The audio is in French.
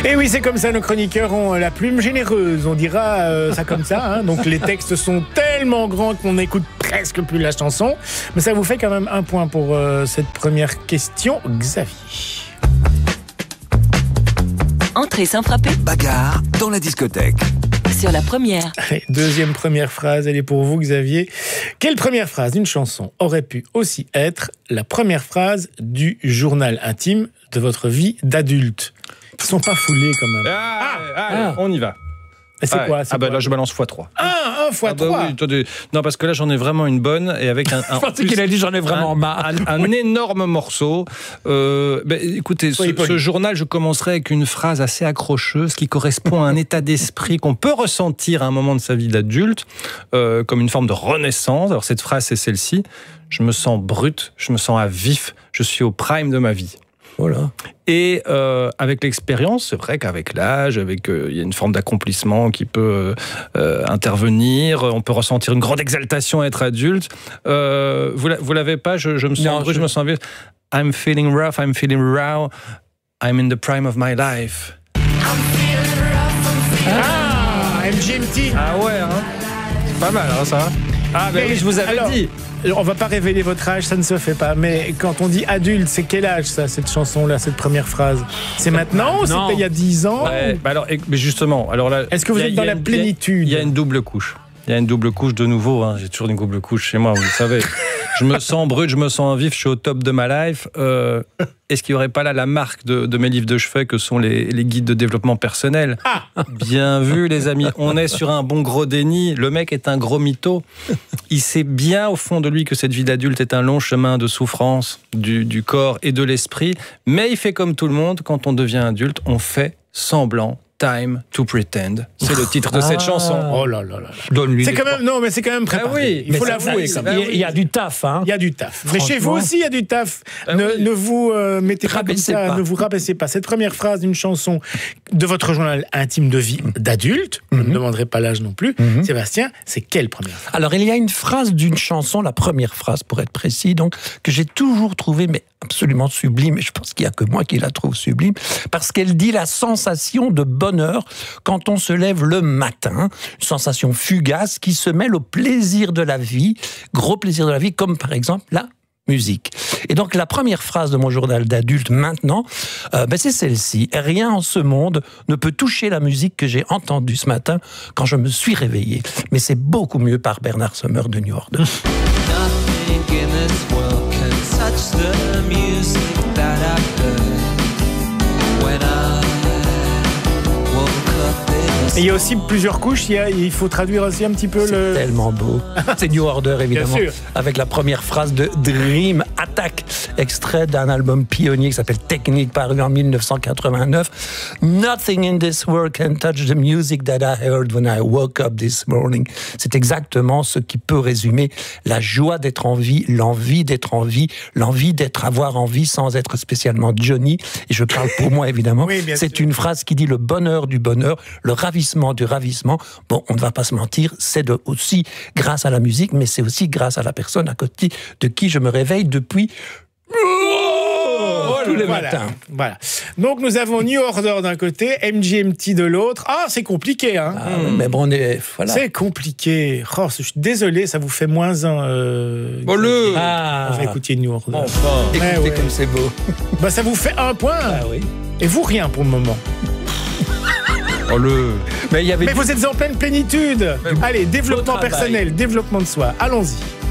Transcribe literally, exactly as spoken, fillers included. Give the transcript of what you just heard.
Et oui, c'est comme ça, nos chroniqueurs ont la plume généreuse, on dira euh, ça comme ça. Hein. Donc les textes sont tellement grands qu'on n'écoute presque plus la chanson. Mais ça vous fait quand même un point pour euh, cette première question. Xavier. Entrée sans frapper. Bagarre dans la discothèque. Sur la première. Allez, deuxième première phrase, elle est pour vous, Xavier. Quelle première phrase d'une chanson aurait pu aussi être la première phrase du journal intime de votre vie d'adulte? Ils sont pas foulés quand même. Ah, Ah, allez, ah. on y va. Et c'est Ah, quoi ouais. c'est Ah bah quoi là je balance fois trois. Ah, un fois Ah bah trois. oui, attendez. Non, parce que là j'en ai vraiment une bonne et avec un, un Je pensais qu'il a dit j'en ai vraiment un, marre. un, un énorme morceau. Euh, bah, écoutez, ce, ce journal, je commencerai avec une phrase assez accrocheuse qui correspond à un état d'esprit qu'on peut ressentir à un moment de sa vie d'adulte, euh, comme une forme de renaissance. Alors cette phrase, c'est celle-ci. Je me sens brut, je me sens à vif, je suis au prime de ma vie. Voilà. Et euh, avec l'expérience, c'est vrai qu'avec l'âge, avec il euh, y a une forme d'accomplissement qui peut euh, intervenir. On peut ressentir une grande exaltation à être adulte. Euh, vous, vous l'avez pas? Je, je me sens brut, je... je me sens vif. I'm feeling rough, I'm feeling raw. I'm in the prime of my life. Ah, M G M T. Ah ouais, hein, c'est pas mal, hein, ça. Ah ben oui, je vous avais alors, dit. On va pas révéler votre âge, ça ne se fait pas. Mais quand on dit adulte, c'est quel âge ça, cette chanson-là, cette première phrase? C'est maintenant ou c'était il y a dix ans? Ouais, bah alors, mais justement, alors là, est-ce que vous êtes dans la plénitude? Il y a une double couche. Il y a une double couche de nouveau. Hein. J'ai toujours une double couche chez moi, vous le savez. Je me sens brut, je me sens vif, je suis au top de ma life. Euh, est-ce qu'il n'y aurait pas là la marque de, de mes livres de chevet que sont les, les guides de développement personnel? Ah. Bien vu, les amis. On est sur un bon gros déni. Le mec est un gros mytho. Il sait bien au fond de lui que cette vie d'adulte est un long chemin de souffrance du, du corps et de l'esprit. Mais il fait comme tout le monde. Quand on devient adulte, on fait semblant. Time to Pretend. C'est le titre de cette ah. chanson. Oh là là là. Donne-lui. C'est quand même non, mais c'est quand même préparé. Ah oui, il faut l'avouer. Il y a du taf, hein. Il y a du taf. Mais chez vous aussi, il y a du taf. Ah ne, oui. ne vous euh, mettez pas comme ça, pas. ne vous rabaissez pas. Cette première phrase d'une chanson de votre journal intime de vie d'adulte, mm-hmm. je ne demanderai pas l'âge non plus. Mm-hmm. Sébastien, c'est quelle première phrase? Alors, il y a une phrase d'une chanson, la première phrase pour être précis, donc que j'ai toujours trouvée mais absolument sublime. Et je pense qu'il y a que moi qui la trouve sublime parce qu'elle dit la sensation de bonheur quand on se lève le matin, une sensation fugace qui se mêle au plaisir de la vie, gros plaisir de la vie, comme par exemple la musique. Et donc la première phrase de mon journal d'adulte maintenant, euh, ben c'est celle-ci. Rien en ce monde ne peut toucher la musique que j'ai entendue ce matin quand je me suis réveillé. Mais c'est beaucoup mieux par Bernard Sommer de New Order. Et il y a aussi plusieurs couches, il, y a, il faut traduire aussi un petit peu c'est le... C'est tellement beau. C'est New Order, évidemment. Bien sûr. Avec la première phrase de Dream Attack, extrait d'un album pionnier qui s'appelle Technique, paru en dix-neuf cent quatre-vingt-neuf. Nothing in this world can touch the music that I heard when I woke up this morning. C'est exactement ce qui peut résumer la joie d'être en vie, l'envie d'être en vie, l'envie d'être avoir envie sans être spécialement Johnny. Et je parle pour moi, évidemment. Oui, c'est sûr. Une phrase qui dit le bonheur du bonheur, le ravissement du ravissement. Bon, on ne va pas se mentir, c'est de, aussi grâce à la musique, mais c'est aussi grâce à la personne à côté de qui je me réveille depuis oh, tous les voilà, matins. Voilà. Donc nous avons New Order d'un côté, M G M T de l'autre. Ah, c'est compliqué, hein. Ah, mmh. Mais bon, on est voilà. C'est compliqué. Oh, je suis désolé, ça vous fait moins un. Euh, bon le. Ah. On va écouter New Order. Enfin, écoutez ouais, ouais. Comme c'est beau. Bah ça vous fait un point. Ah oui. Et vous rien pour le moment. Oh le... Mais, il y avait Mais du... vous êtes en pleine plénitude. Mais Allez, développement personnel, développement de soi. Allons-y.